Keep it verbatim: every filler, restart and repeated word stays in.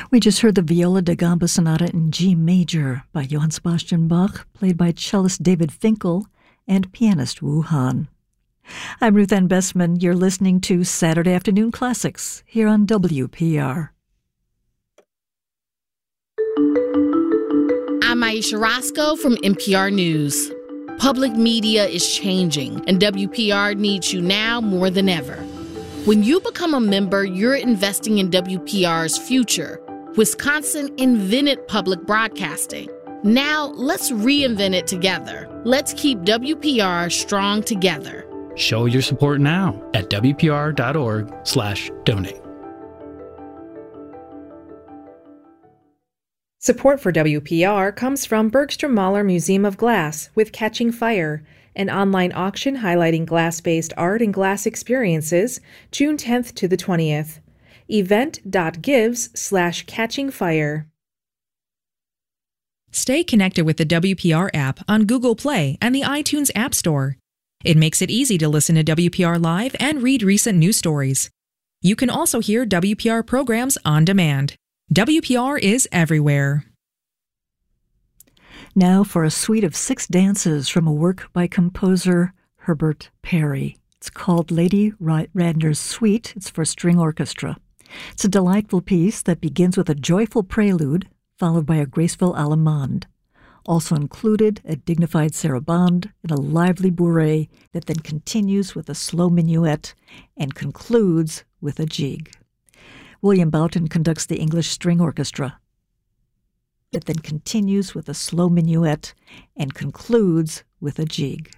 We just heard the Viola da Gamba Sonata in G major by Johann Sebastian Bach, played by cellist David Finkel and pianist Wu Han. I'm Ruth Ann Bessman. You're listening to Saturday Afternoon Classics here on W P R. I'm Aisha Roscoe from N P R News. Public media is changing, and W P R needs you now more than ever. When you become a member, you're investing in W P R's future. Wisconsin invented public broadcasting. Now, let's reinvent it together. Let's keep W P R strong together. Show your support now at W P R dot org slash donate. Support for W P R comes from Bergstrom Mahler Museum of Glass with Catching Fire, an online auction highlighting glass-based art and glass experiences, June tenth to the twentieth. event.gives slash catching fire. Stay connected with the W P R app on Google Play and the iTunes App Store. It makes it easy to listen to W P R Live and read recent news stories. You can also hear W P R programs on demand. W P R is everywhere. Now for a suite of six dances from a work by composer Herbert Perry. It's called Lady Radnor's Suite. It's for string orchestra. It's a delightful piece that begins with a joyful prelude, followed by a graceful allemande. Also included a dignified sarabande and a lively bourrée that then continues with a slow minuet and concludes with a jig. William Boughton conducts the English String Orchestra. It then continues with a slow minuet and concludes with a jig.